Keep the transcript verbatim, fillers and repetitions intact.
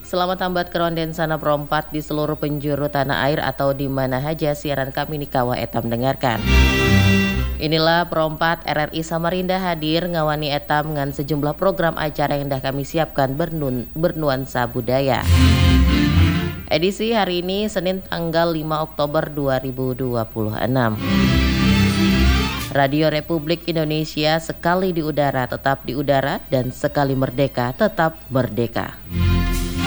Selamat tambat keronden sana perompat di seluruh penjuru tanah air atau di mana saja siaran kami ni kawa etam dengarkan. Inilah perompat R R I Samarinda hadir ngawani etam dengan sejumlah program acara yang dah kami siapkan bernun, bernuansa budaya. Edisi hari ini Senin tanggal lima Oktober dua ribu dua puluh enam. Radio Republik Indonesia sekali di udara tetap di udara dan sekali merdeka tetap merdeka.